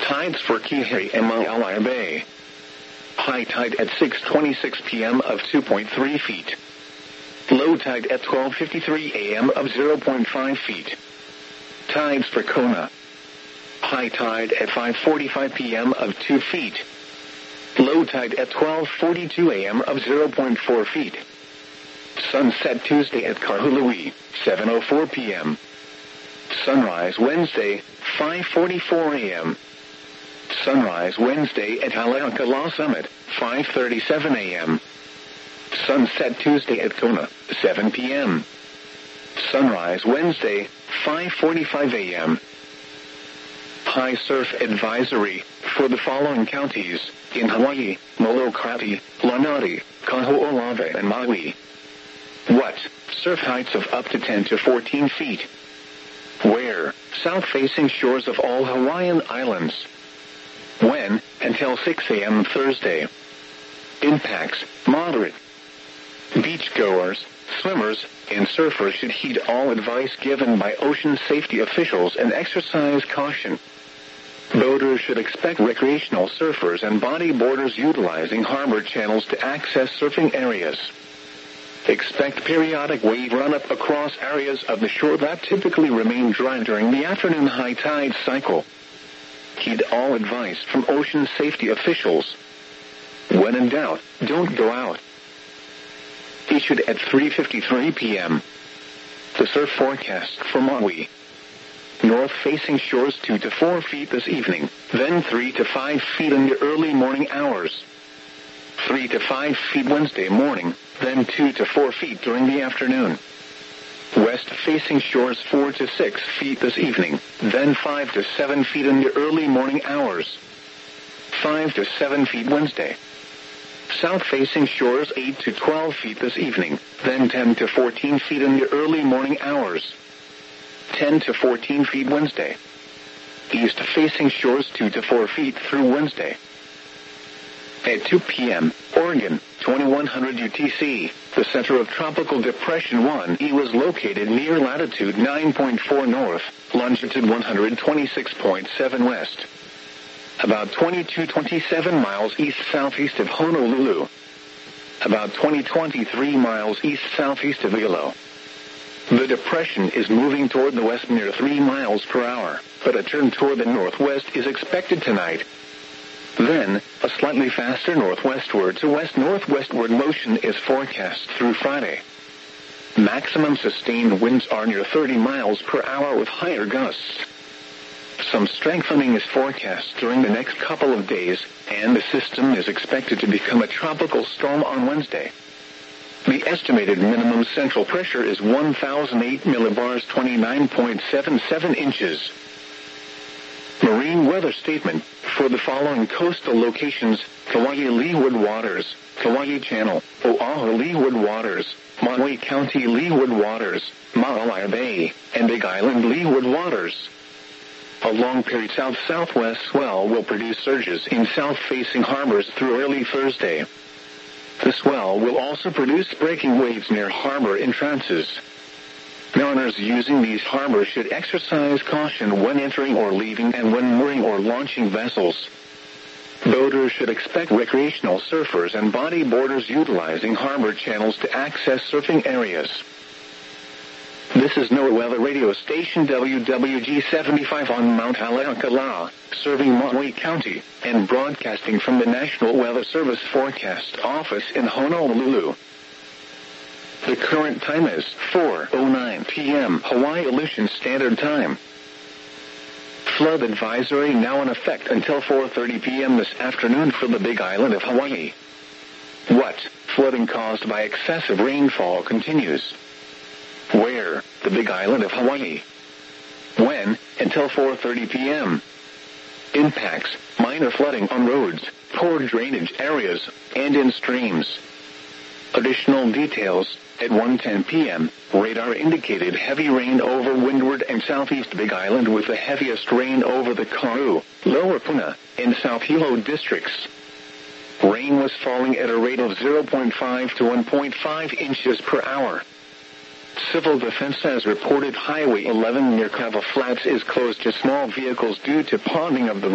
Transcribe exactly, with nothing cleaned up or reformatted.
Tides for Kihei and Maalaea Bay. High tide at six twenty-six p m of two point three feet. Low tide at twelve fifty-three a m of zero point five feet. Tides for Kona. High tide at five forty-five p m of two feet. Low tide at twelve forty-two a m of zero point four feet. Sunset Tuesday at Kahului, seven oh four p m Sunrise Wednesday, five forty-four a m Sunrise Wednesday at Haleakala Summit, five thirty-seven a m Sunset Tuesday at Kona, seven p m Sunrise Wednesday, five forty-five a m High surf advisory for the following counties in Hawaii: Molokai, Lanai, Kaho'olawe, and Maui. What? Surf heights of up to ten to fourteen feet. Where? South-facing shores of all Hawaiian islands. When? Until six a m Thursday. Impacts: moderate. Beachgoers, swimmers, and surfers should heed all advice given by ocean safety officials and exercise caution. Boaters should expect recreational surfers and bodyboarders utilizing harbor channels to access surfing areas. Expect periodic wave run-up across areas of the shore that typically remain dry during the afternoon high tide cycle. Heed all advice from ocean safety officials. When in doubt, don't go out. Issued at three fifty-three p m The surf forecast for Maui. North-facing shores two to four feet this evening, then three to five feet in the early morning hours. three to five feet Wednesday morning, then two to four feet during the afternoon. West-facing shores four to six feet this evening, then five to seven feet in the early morning hours. five to seven feet Wednesday. South-facing shores eight to twelve feet this evening, then ten to fourteen feet in the early morning hours. ten to fourteen feet Wednesday. East-facing shores two to four feet through Wednesday. At two p m, Oregon, twenty-one hundred U T C, the center of Tropical Depression one E was located near latitude nine point four north, longitude one hundred twenty-six point seven west. About twenty-two twenty-seven miles east-southeast of Honolulu. About twenty twenty-three miles east-southeast of Hilo. The depression is moving toward the west near three miles per hour, but a turn toward the northwest is expected tonight. Then, a slightly faster northwestward to west-northwestward motion is forecast through Friday. Maximum sustained winds are near thirty miles per hour with higher gusts. Some strengthening is forecast during the next couple of days, and the system is expected to become a tropical storm on Wednesday. The estimated minimum central pressure is one thousand eight millibars, twenty-nine point seven seven inches. Marine weather statement for the following coastal locations: Kauai Leeward Waters, Kauai Channel, Oahu Leeward Waters, Maui County Leeward Waters, Maalaea Bay, and Big Island Leeward Waters. A long-period south-southwest swell will produce surges in south-facing harbors through early Thursday. The swell will also produce breaking waves near harbor entrances. Mariners using these harbors should exercise caution when entering or leaving and when mooring or launching vessels. Boaters should expect recreational surfers and bodyboarders utilizing harbor channels to access surfing areas. This is NOAA Weather Radio Station W W G seventy-five on Mount Haleakala, serving Maui County, and broadcasting from the National Weather Service Forecast Office in Honolulu. The current time is four oh nine p m Hawaii Aleutian Standard Time. Flood advisory now in effect until four thirty p m this afternoon for the Big Island of Hawaii. What? Flooding caused by excessive rainfall continues. Where? The Big Island of Hawaii. When? Until four thirty p m Impacts: minor flooding on roads, poor drainage areas, and in streams. Additional details: at one ten p m, radar indicated heavy rain over Windward and Southeast Big Island with the heaviest rain over the Kau, Lower Puna, and South Hilo districts. Rain was falling at a rate of zero point five to one point five inches per hour. Civil Defense has reported Highway eleven near Kava Flats is closed to small vehicles due to ponding of the